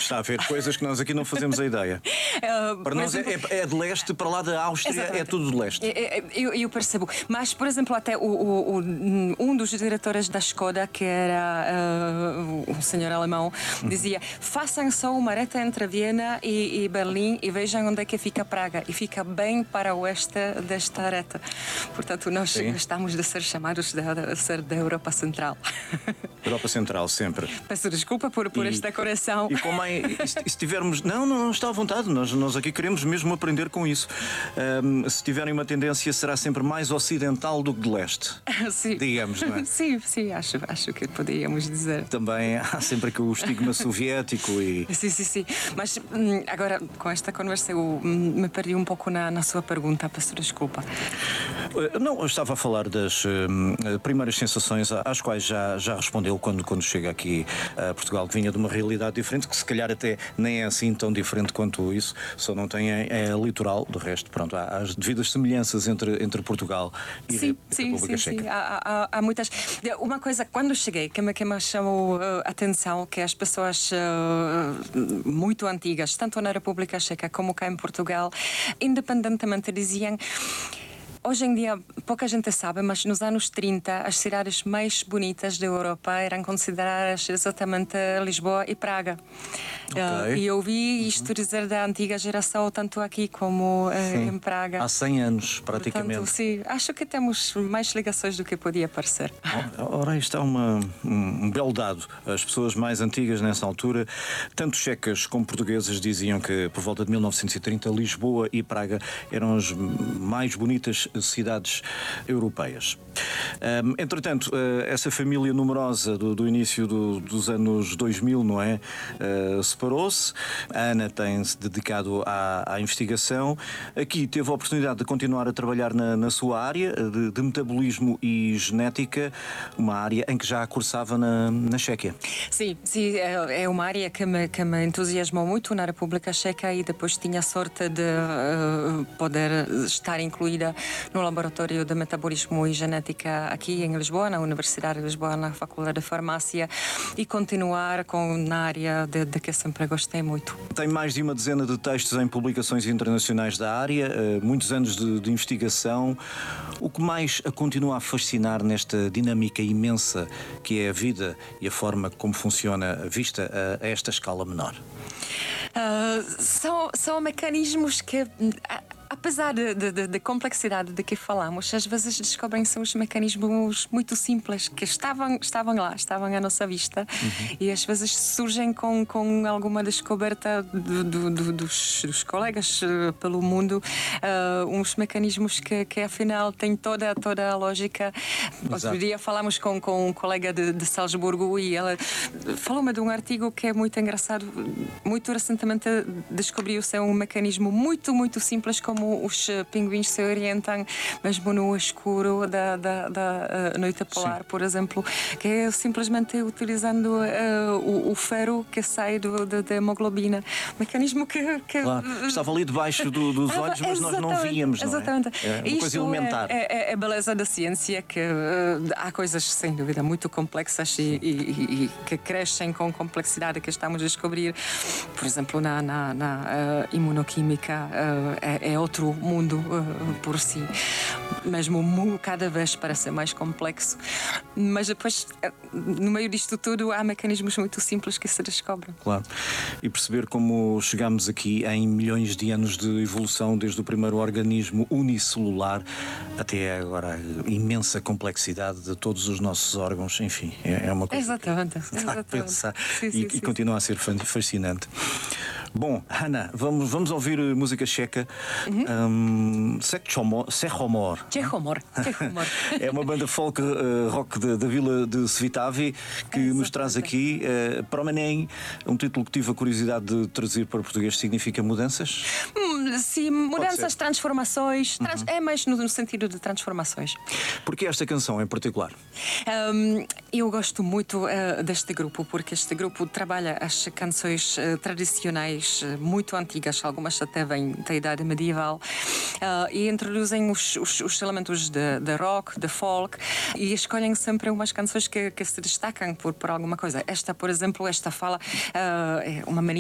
Está a ver coisas que nós aqui não fazemos a ideia. Para nós é de leste, para lá da Áustria. Exatamente. É tudo de leste. Eu percebo. Mas, por exemplo, até um dos diretores da Skoda, que era um senhor alemão, dizia: façam só uma reta entre Viena e Berlim e vejam onde é que fica Praga. E fica bem para o oeste desta reta. Portanto, nós gostamos de ser chamados de ser da Europa Central. Europa Central, sempre. Peço desculpa por esta correção. E como se tivermos... Não está à vontade. Nós aqui queremos mesmo aprender com isso. Se tiverem uma tendência, será sempre mais ocidental do que de leste. Sim. Digamos, não é? Sim, acho que poderíamos dizer. Também há sempre aqui o estigma soviético e... Sim. Mas agora, com esta conversa, eu me perdi um pouco na sua pergunta. Peço desculpa. Não, eu estava a falar das primeiras sensações às quais já respondeu quando chega aqui a Portugal, que vinha de uma realidade diferente, que se calhar até nem é assim tão diferente quanto isso, só não tem é litoral. De resto, pronto, há as devidas semelhanças entre Portugal e a República Checa. Sim, há muitas. Uma coisa, quando cheguei, que me chamou a atenção, que as pessoas muito antigas, tanto na República Checa como cá em Portugal, independentemente diziam... Hoje em dia, pouca gente sabe, mas nos anos 30, as cidades mais bonitas da Europa eram consideradas exatamente Lisboa e Praga. Okay. E eu ouvi isto dizer da antiga geração, tanto aqui como em Praga. Há 100 anos, praticamente. Portanto, sim, acho que temos mais ligações do que podia parecer. Ora, isto é um belo dado. As pessoas mais antigas nessa altura, tanto checas como portuguesas, diziam que por volta de 1930 Lisboa e Praga eram as mais bonitas cidades europeias. Entretanto, essa família numerosa do início dos anos 2000, não é? Separou-se. A Ana tem-se dedicado à investigação. Aqui teve a oportunidade de continuar a trabalhar na sua área de metabolismo e genética, uma área em que já cursava na Chequia. Sim, é uma área que me entusiasmou muito na República Checa e depois tinha a sorte de poder estar incluída no laboratório de metabolismo e genética aqui em Lisboa, na Universidade de Lisboa, na Faculdade de Farmácia, e continuar na área de que sempre gostei muito. Tem mais de uma dezena de textos em publicações internacionais da área, muitos anos de investigação. O que mais a continua a fascinar nesta dinâmica imensa que é a vida e a forma como funciona vista a esta escala menor? São mecanismos que... Apesar da complexidade de que falamos, às vezes descobrem-se uns mecanismos muito simples que estavam lá, estavam à nossa vista, e às vezes surgem com alguma descoberta dos colegas pelo mundo, uns mecanismos que afinal têm toda a lógica. Outro dia falamos com um colega de Salzburgo e ela falou-me de um artigo que é muito engraçado. Muito recentemente descobriu-se um mecanismo muito, muito simples, como os pinguins se orientam mesmo no escuro da noite polar, por exemplo, que é simplesmente utilizando o ferro que sai da hemoglobina. Mecanismo que claro, estava ali debaixo dos olhos, mas nós não víamos, não é? Exatamente. É uma coisa elementar. É a beleza da ciência, que há coisas, sem dúvida, muito complexas e que crescem com complexidade que estamos a descobrir. Por exemplo, na imunoquímica é outro mundo por si. Mesmo cada vez parece mais complexo. Mas depois, no meio disto tudo, há mecanismos muito simples que se descobrem. Claro. E perceber como chegamos aqui em milhões de anos de evolução, desde o primeiro organismo unicelular até agora a imensa complexidade de todos os nossos órgãos. Enfim, é uma coisa exatamente. A pensar. Sim. E continua a ser fascinante. Bom, Ana, vamos ouvir música checa. Čehomor. É uma banda folk rock da vila de Svitavy que nos traz aqui Promenem, um título que tive a curiosidade de traduzir para português. Significa mudanças? Sim, mudanças, transformações. É mais no sentido de transformações. Porquê esta canção em particular? Eu gosto muito deste grupo, porque este grupo trabalha as canções tradicionais muito antigas, algumas até vêm da idade medieval, e introduzem os elementos de rock, de folk, e escolhem sempre umas canções que se destacam por alguma coisa. Esta, por exemplo, fala é uma menina